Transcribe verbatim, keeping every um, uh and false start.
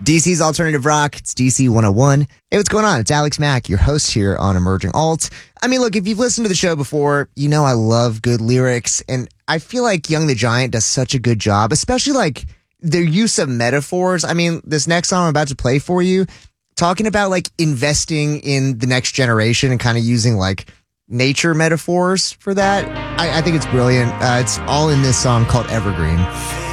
D C's Alternative Rock. It's D C one oh one. Hey, what's going on? It's Alex Mack, your host here on Emerging Alt. I mean, look, if you've listened to the show before, you know I love good lyrics, and I feel like Young the Giant does such a good job, especially like their use of metaphors. I mean, this next song I'm about to play for you, talking about like investing in the next generation and kind of using like nature metaphors for that. I, I think it's brilliant. Uh, it's all in this song called Evergreen.